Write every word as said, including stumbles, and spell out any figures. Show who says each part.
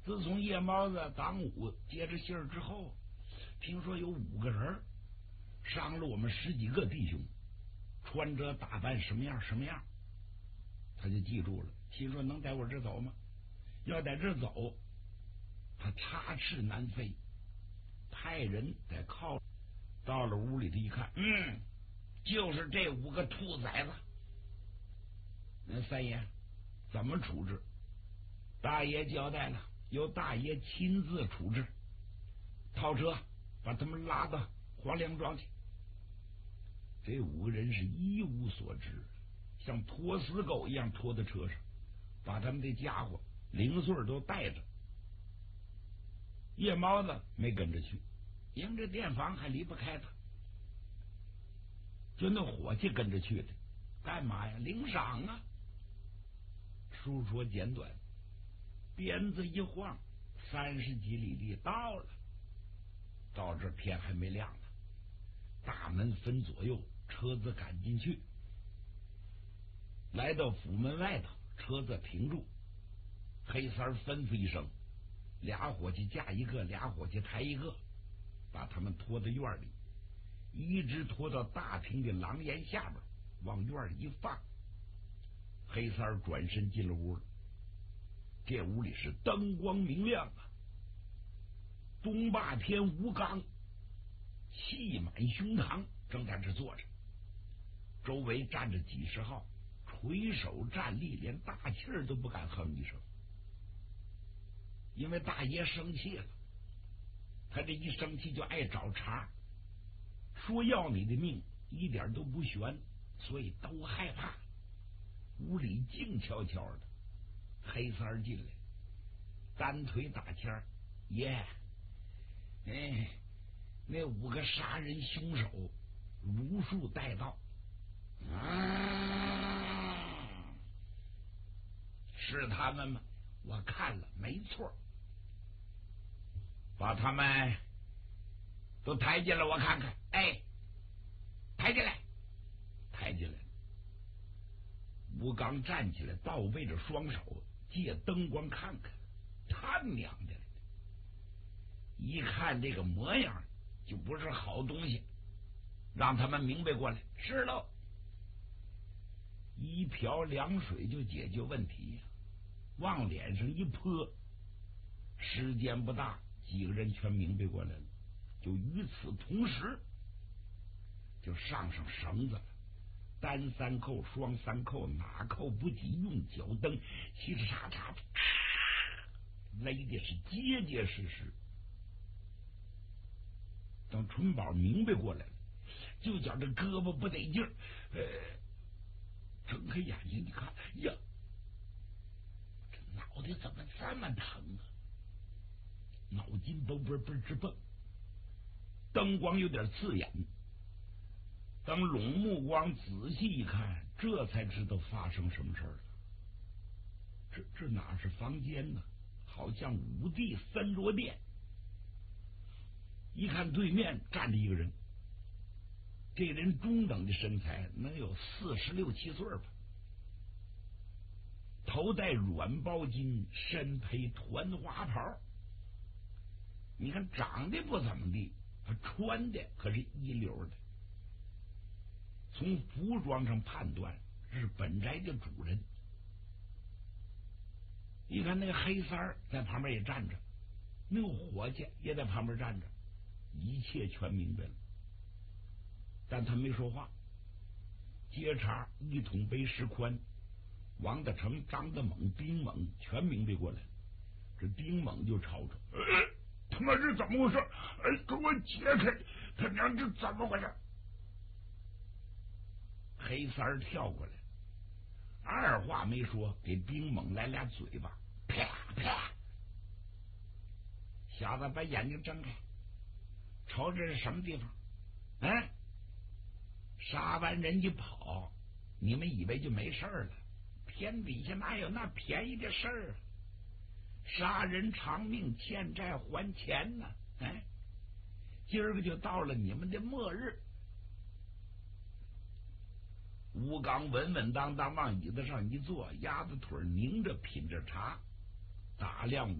Speaker 1: 自从夜猫子当午接着信儿之后，听说有五个人伤了我们十几个弟兄，穿着打扮什么样什么样，他就记住了，心说能在我这走吗？要在这走，他插翅难飞，派人在靠到了屋里头一看，嗯，就是这五个兔崽子。那三爷怎么处置？大爷交代了，由大爷亲自处置，套车把他们拉到黄梁庄去。这五个人是一无所知，像拖死狗一样拖在车上，把他们的家伙零碎都带着。夜猫子没跟着去，因为这店房还离不开他，就那伙计跟着去的，干嘛呀？领赏啊！书说简短，鞭子一晃，三十几里地到了。到这天还没亮呢，大门分左右，车子赶进去。来到府门外头，车子停住，黑三吩咐一声，俩伙计架一个，俩伙计抬一个，把他们拖到院里，一直拖到大厅的廊檐下边，往院里一放。黑三转身进了屋了，这屋里是灯光明亮啊，东霸天吴刚气满胸膛，正在这坐着，周围站着几十号，垂手站立，连大气儿都不敢哼一声。因为大爷生气了，他这一生气就爱找茬，说要你的命一点都不悬，所以都害怕。屋里静悄悄的，黑三进来，单腿打签儿，爷，哎，那五个杀人凶手如数带到。啊，是他们吗？我看了，没错。把他们都抬进来，我看看。哎，抬进来，抬进来。吴刚站起来，倒背着双手，借灯光看看，他娘的，一看这个模样就不是好东西，让他们明白过来。是喽，一瓢凉水就解决问题呀，往脸上一泼，时间不大，几个人全明白过来了。就与此同时，就上上绳子了，单三扣双三扣，哪扣不及，用脚蹬，嘁哧嚓嚓，勒的是结结实实。等春宝明白过来了，就觉这胳膊不得劲儿，呃，睁开眼睛一看，呀，这脑袋怎么这么疼啊？脑筋嘣嘣嘣直蹦，灯光有点刺眼。当拢目光仔细一看，这才知道发生什么事了。这这哪是房间呢？好像五帝三桌殿。一看对面站着一个人，这人中等的身材，能有四十六七岁吧，头戴软包巾，身披团花袍。你看长得不怎么地，他穿的可是一流的。从服装上判断是本宅的主人。一看那个黑三儿在旁边也站着，那个伙计也在旁边站着，一切全明白了。但他没说话。接茬一统杯石宽、王大成、张大猛、丁猛全明白过来。这丁猛就吵吵：“呃、他妈是怎么回事？哎，给我解开！他娘这怎么回事？”黑三儿跳过来，二话没说，给丁猛来俩嘴巴，啪啪！小子，把眼睛睁开，瞅这是什么地方？嗯，杀完人一跑，你们以为就没事了？天底下哪有那便宜的事儿啊？杀人偿命，欠债还钱呢！哎，今儿个就到了你们的末日。吴刚稳稳当当往椅子上一坐，鸭子腿拧着品着茶，打量